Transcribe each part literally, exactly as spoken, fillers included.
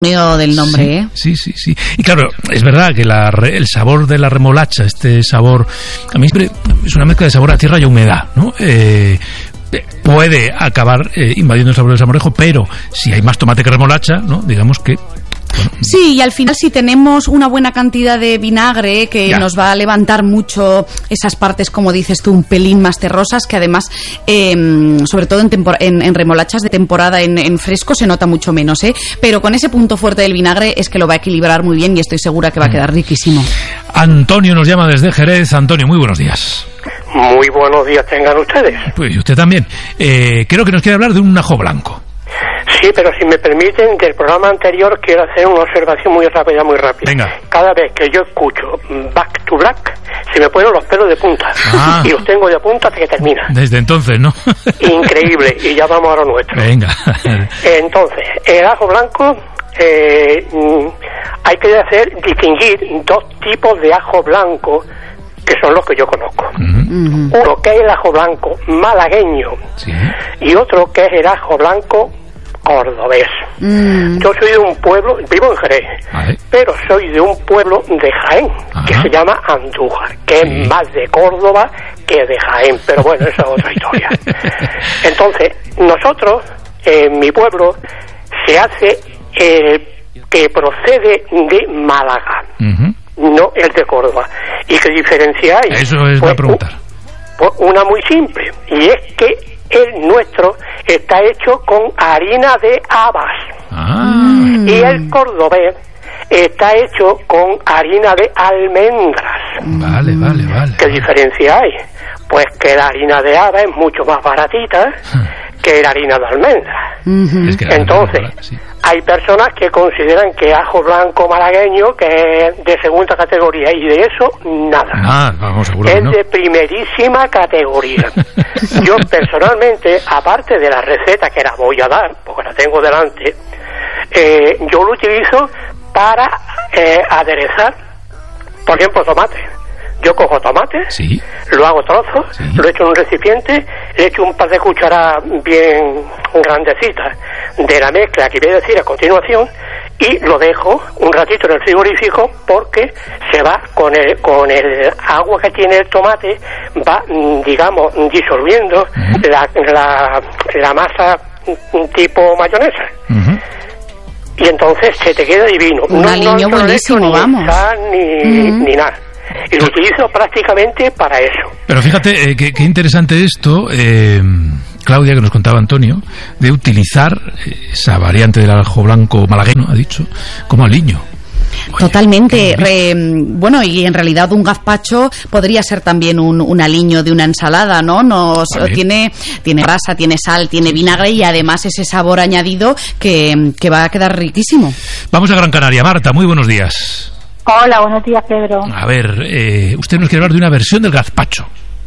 del nombre, sí, ¿eh? Sí, sí, sí. Y claro, es verdad que la, el sabor de la remolacha, este sabor, a mí siempre es una mezcla de sabor a tierra y humedad, ¿no? Eh, puede acabar eh, invadiendo el sabor del salmorejo, pero si hay más tomate que remolacha, ¿no? Digamos que... Bueno. Sí, y al final si tenemos una buena cantidad de vinagre que ya. nos va a levantar mucho esas partes, como dices tú, un pelín más terrosas, que además, eh, sobre todo en, tempor- en, en remolachas de temporada en, en fresco se nota mucho menos, ¿eh? Pero con ese punto fuerte del vinagre es que lo va a equilibrar muy bien y estoy segura que va a quedar riquísimo. Antonio nos llama desde Jerez. Antonio, muy buenos días. Muy buenos días tengan ustedes. Pues usted también. Eh, creo que nos quiere hablar de un ajo blanco. Sí, pero si me permiten, del programa anterior quiero hacer una observación muy rápida, muy rápida. Venga. Cada vez que yo escucho Back to Black, se me ponen los pelos de punta. Ah. Y los tengo de punta hasta que termina. Desde entonces, ¿no? Increíble. Y ya vamos a lo nuestro. Venga. Entonces, el ajo blanco, eh, hay que hacer distinguir dos tipos de ajo blanco, que son los que yo conozco. Uh-huh. Uno que es el ajo blanco malagueño, sí. Y otro que es el ajo blanco cordobés. Uh-huh. Yo soy de un pueblo, vivo en Jerez, ¿vale? Pero soy de un pueblo de Jaén, ajá, que se llama Andújar, que sí. es más de Córdoba que de Jaén, pero bueno, esa es otra historia. Entonces, nosotros, en mi pueblo, se hace el que procede de Málaga. Uh-huh. No el de Córdoba. ¿Y qué diferencia hay? Eso es pues, la pregunta. Pues una muy simple, y es que el nuestro está hecho con harina de habas. Ah. Y el cordobés está hecho con harina de almendras. Vale, vale, vale. ¿Qué diferencia hay? Pues que la harina de habas es mucho más baratita que la harina de almendras. Uh-huh. Es que Entonces, barata, sí. Hay personas que consideran que ajo blanco malagueño que es de segunda categoría, y de eso nada. Ah, vamos, seguro es que no. de primerísima categoría. Yo personalmente, aparte de la receta que la voy a dar, porque la tengo delante, eh, yo lo utilizo para eh, aderezar, por ejemplo, tomate. Yo cojo tomate, sí. lo hago trozos, sí. lo echo en un recipiente, le echo un par de cucharadas bien grandecitas de la mezcla que voy a decir a continuación, y lo dejo un ratito en el frigorífico, porque se va con el con el agua que tiene el tomate, va, digamos, disolviendo uh-huh. la, la, la masa tipo mayonesa. Uh-huh. Y entonces se te queda divino. Un no, aliño no, buenísimo, no vamos. Ni sal, ni, uh-huh. ni nada. Y lo utilizo prácticamente para eso. Pero fíjate, eh, qué, qué interesante esto, eh, Claudia, que nos contaba Antonio, de utilizar esa variante del ajo blanco malagueño, ha dicho, como aliño. Oye, totalmente. Re, bueno, y en realidad un gazpacho podría ser también un, un aliño de una ensalada, ¿no? Nos, vale. tiene, tiene grasa, tiene sal, tiene vinagre y además ese sabor añadido que, que va a quedar riquísimo. Vamos a Gran Canaria. Marta, muy buenos días. Hola, buenos días, Pedro. A ver, eh, usted nos quiere hablar de una versión del gazpacho.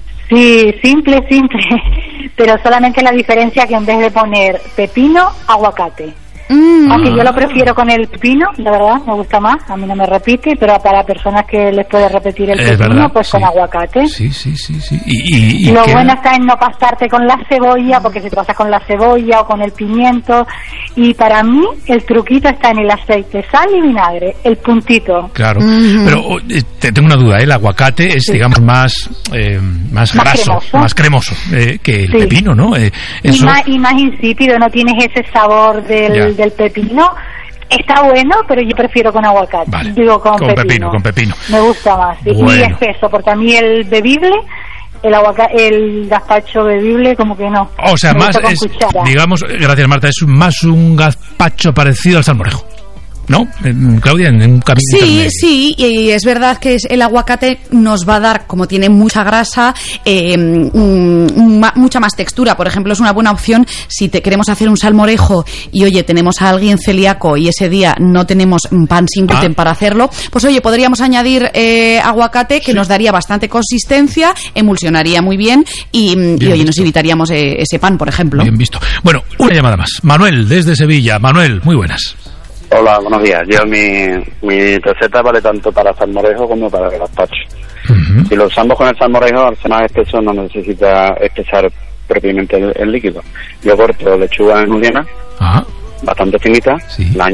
Sí, simple, simple, pero solamente la diferencia que en vez de poner pepino, aguacate. Mm. Aunque yo lo prefiero con el pepino, la verdad, me gusta más, a mí no me repite, pero para personas que les puede repetir el es pepino, verdad, pues sí. con aguacate. Sí, sí, sí, sí. Y, y, y lo queda... bueno está en no pasarte con la cebolla, porque si te pasas con la cebolla o con el pimiento, y para mí el truquito está en el aceite, sal y vinagre, el puntito. Claro, mm-hmm. pero eh, te tengo una duda, ¿eh? El aguacate es, sí. digamos, más eh, más, más graso, cremoso. más cremoso eh, que el sí. pepino, ¿no? Eh, eso... y, más, y más insípido, no tienes ese sabor del... del pepino. Está bueno, pero yo prefiero con aguacate. Vale. Digo con, con pepino. pepino. Con pepino. Me gusta más. Bueno. Y espeso, porque a mí el bebible, el aguacate, el gazpacho bebible, como que no. O sea, más es, digamos, gracias Marta, es más un gazpacho parecido al salmorejo. ¿No? Claudia, en un camino Sí, intermedio. sí, y es verdad que el aguacate nos va a dar, como tiene mucha grasa, eh, un, un, mucha más textura. Por ejemplo, es una buena opción si te queremos hacer un salmorejo y, oye, tenemos a alguien celíaco y ese día no tenemos pan sin gluten ah. para hacerlo, pues, oye, podríamos añadir eh, aguacate, que sí. nos daría bastante consistencia, emulsionaría muy bien y, bien y oye, visto. nos evitaríamos eh, ese pan, por ejemplo. Bien visto. Bueno, una llamada más. Manuel, desde Sevilla. Manuel, muy buenas. Hola, buenos días. Yo mi, mi receta vale tanto para salmorejo como para el gazpacho. Uh-huh. Si lo usamos con el salmorejo, al ser más espeso no necesita espesar propiamente el, el líquido. Yo corto lechuga en juliana, uh-huh. bastante finita, sí. la